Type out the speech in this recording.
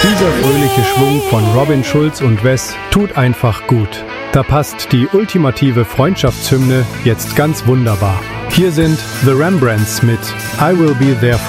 Dieser fröhliche Schwung von Robin Schulz und Wes tut einfach gut. Da passt die ultimative Freundschaftshymne jetzt ganz wunderbar. Hier sind The Rembrandts mit I Will Be There